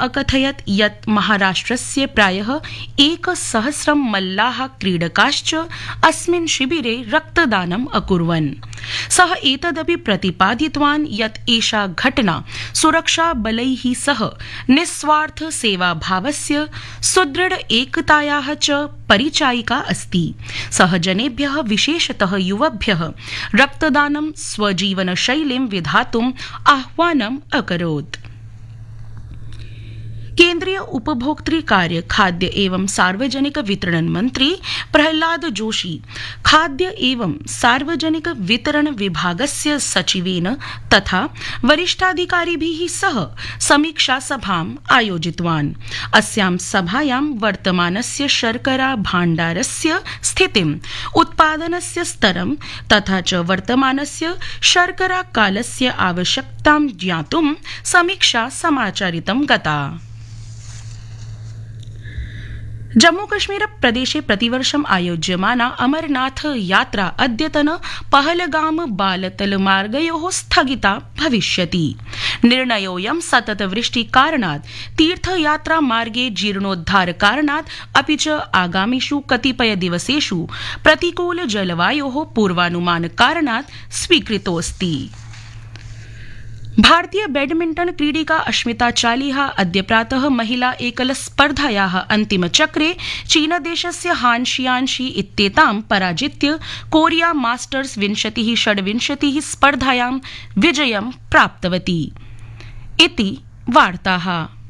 अकथयत् यत् महाराष्ट्रस्य प्रायः 1,000 मल्लाः क्रीडकाश्च अस्मिन् शिबिरे रक्तदानम् अकुर्वन्। सः एतदपि प्रतिपादितवान् यत् एषा घटना सुरक्षाबलैः सह निस्वार्थ सेवाभावस्य सुदृढ एकतायाः च परिचायिका अस्ति। सः जनेभ्यः विशेषतः युवभ्यः रक्तदानं स्वजीवनशैलीं विधातुम् आह्वानम् अकरोत्। केन्द्रीय उपभोक्तृ कार्य खाद्य एवं सार्वजनिक वितरण मंत्री प्रहलाद जोशी खाद्य एवं सार्वजनिक वितरण विभागस्य सचिवेन तथा वरिष्ठाधिकारिभिः सह समीक्षा सभाम् आयोजितवान्। अस्यां सभायां वर्तमानस्य शर्करा भाण्डारस्य स्थितिम्, उत्पादनस्य स्तरं तथा च वर्तमानस्य शर्करा कालस्य आवश्यकतां ज्ञातुं समीक्षा समाचरितं गता। जम्मूकश्मीर प्रदेशे प्रतिवर्षम् आयोज्यमाना अमरनाथ यात्रा अद्यतन पहलगाम बालतल मार्गयोः स्थगिता भविष्यति। निर्णयोऽयं सततवृष्टिकारणात्, तीर्थयात्रा मार्गे जीर्णोद्धारकारणात् अपि च आगामिषु कतिपय दिवसेषु प्रतिकूल जलवायोः पूर्वानुमानकारणात् स्वीकृतोऽस्ति। भारतीय बैडमिंटन क्रीडिका अश्मिता चालिहा अद्य प्रातः महिला एकल स्पर्धायाः अन्तिमचक्रे चीनदेशस्य हान शियांशी इत्येतां पराजित्य कोरिया मास्टर्स 2026 स्पर्धायां विजयं प्राप्तवती इति वार्ताः।